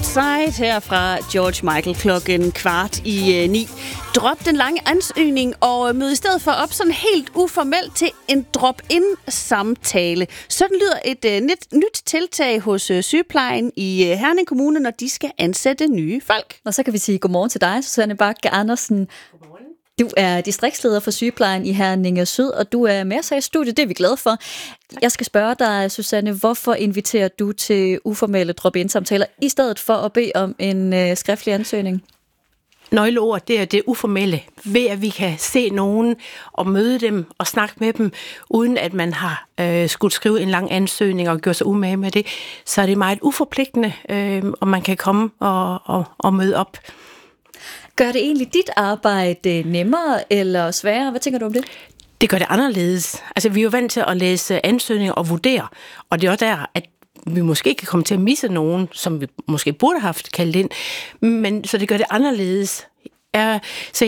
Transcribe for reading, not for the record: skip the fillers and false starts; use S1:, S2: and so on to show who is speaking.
S1: Outside her fra George Michael 9:15. Drop den lange ansøgning og mød i stedet for op sådan helt uformelt til en drop-in-samtale. Sådan lyder et nyt tiltag hos sygeplejen i Herning Kommune, når de skal ansætte nye folk.
S2: Og så kan vi sige godmorgen til dig, Susanne Bakke Andersen. Godmorgen. Du er distriktsleder for sygeplejen i Herning Syd, og du er med os her i studiet. Det er vi glade for. Jeg skal spørge dig, Susanne, hvorfor inviterer du til uformelle drop-in-samtaler i stedet for at bede om en skriftlig ansøgning?
S3: Nøgleord, det er det uformelle, ved at vi kan se nogen og møde dem og snakke med dem, uden at man har skulle skrive en lang ansøgning og gøre sig umage med det. Så er det meget uforpligtende, og man kan komme og møde op.
S2: Gør det egentlig dit arbejde nemmere eller sværere? Hvad tænker du om det?
S3: Det gør det anderledes. Altså, vi er jo vant til at læse ansøgninger og vurdere, og det er også der, at vi måske kan komme til at misse nogen, som vi måske burde have haft kaldt ind, men så det gør det anderledes. Så